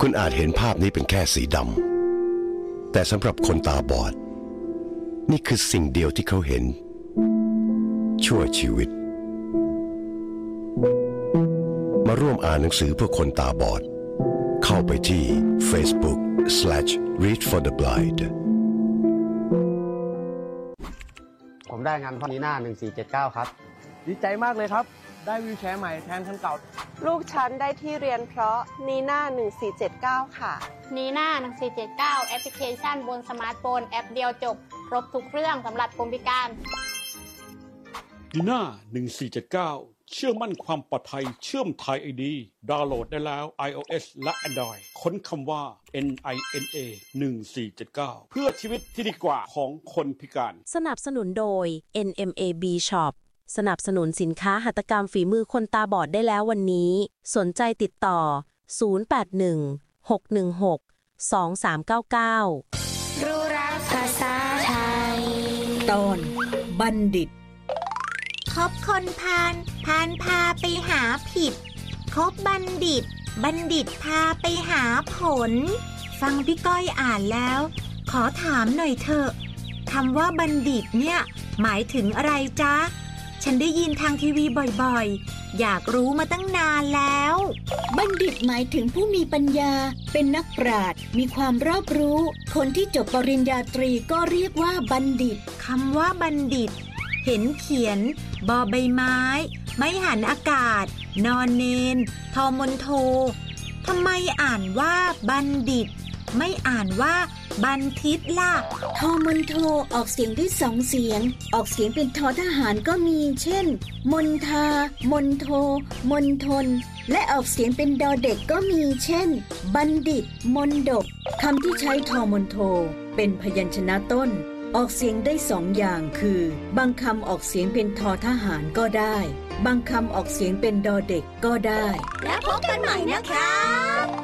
คุณอาจเห็นภาพนี้เป็นแค่สีดำแต่สำหรับคนตาบอดนี่คือสิ่งเดียวที่เขาเห็นชั่วชีวิตมาร่วมอ่านหนังสือเพื่อคนตาบอดเข้าไปที่ Facebook/Read for the Blind ผมได้งานพอนีน่า1479ครับดีใจมากเลยครับได้วีลแชร์ใหม่แทนคันเก่าลูกฉันได้ที่เรียนเพราะนีน่า1479ค่ะนีน่า1479แอปพลิเคชันบนสมาร์ทโฟนแอปเดียวจบครบทุกเรื่องสำหรับคนพิการนีน่า1479เชื่อมั่นความปลอดภัยเชื่อมไทย ID ดาวน์โหลดได้แล้ว iOS และ Android ค้นคำว่า NINA 1479เพื่อชีวิตที่ดีกว่าของคนพิการสนับสนุนโดย NMAB Shop สนับสนุนสินค้าหัตถกรรมฝีมือคนตาบอดได้แล้ววันนี้สนใจติดต่อ0816162399 รู้รักภาษาไทยตอนบัณฑิตคบคนพาลพาไปหาผิดคบบัณฑิตบัณฑิตพาไปหาผลฟังพี่ก้อยอ่านแล้วขอถามหน่อยเถอะคำว่าบัณฑิตเนี่ยหมายถึงอะไรจ๊ะฉันได้ยินทางทีวีบ่อยๆอยากรู้มาตั้งนานแล้วบัณฑิตหมายถึงผู้มีปัญญาเป็นนักปราชญ์มีความรอบรู้คนที่จบปริญญาตรีก็เรียกว่าบัณฑิตคำว่าบัณฑิตเห็นเขียนบอใบไม้ไม้หันอากาศนอนเนนทอมนโททำไมอ่านว่าบัณฑิตไม่อ่านว่าบัณฑิตล่ะทอมนโทออกเสียงได้สองเสียงออกเสียงเป็นทอทหารก็มีเช่นมนทามนโทมนทนและออกเสียงเป็นดอเด็กก็มีเช่นบัณฑิตมนดกคำที่ใช้ทอมนโทเป็นพยัญชนะต้นออกเสียงได้สองอย่างคือบางคำออกเสียงเป็นทอทหารก็ได้บางคำออกเสียงเป็นดอเด็กก็ได้แล้วพบกันใหม่นะครับ